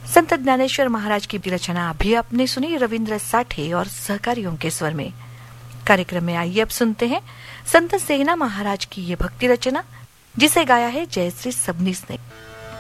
संत ज्ञानेश्वर महाराज की रचना अभी आपने सुनी रविंद्र साठे और सहकारियों के स्वर में। कार्यक्रम में आइए अब सुनते हैं संत सेना महाराज की ये भक्ति रचना, जिसे गाया है जयश्री सबनीस ने।